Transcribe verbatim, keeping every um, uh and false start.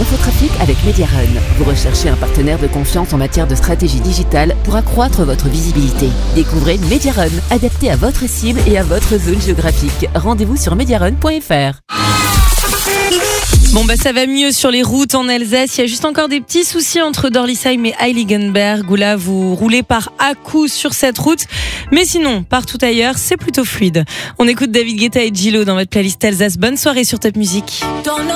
l'infotrafic avec Mediarun. Vous recherchez un partenaire de confiance en matière de stratégie digitale pour accroître votre visibilité. Découvrez Mediarun, adapté à votre cible et à votre zone géographique. Rendez-vous sur mediarun point f r. Bon bah ça va mieux sur les routes en Alsace. Il y a juste encore des petits soucis entre Dorlisheim et Heiligenberg où là vous roulez par à-coups sur cette route. Mais sinon, partout ailleurs, c'est plutôt fluide. On écoute David Guetta et Gillo dans votre playlist Alsace. Bonne soirée sur Top Music.